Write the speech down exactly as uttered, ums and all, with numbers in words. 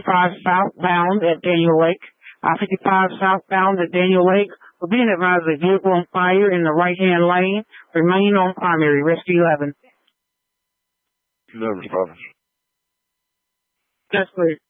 fifty-five southbound at Daniel Lake. I fifty-five southbound at Daniel Lake. We're being advised of a vehicle on fire in the right-hand lane. Remain on primary. Rescue eleven. Never stopped. That's clear.